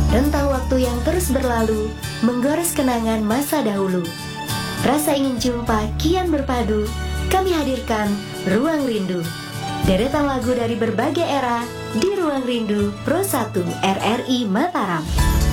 Rentang waktu yang terus berlalu, menggores kenangan masa dahulu. Rasa ingin jumpa kian berpadu, kami hadirkan Ruang Rindu. Deretan lagu dari berbagai era di Ruang Rindu Pro 1 RRI Mataram.